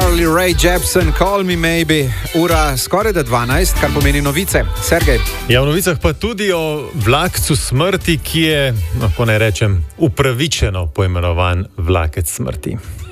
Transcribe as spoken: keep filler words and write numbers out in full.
Carly Rae Jepsen, Call Me Maybe, ura skoraj da dvanajst, kar pomeni novice. Sergej. Ja, v novicah pa tudi o vlakcu smrti, ki je, lahko ne rečem, upravičeno poimenovan vlakec smrti.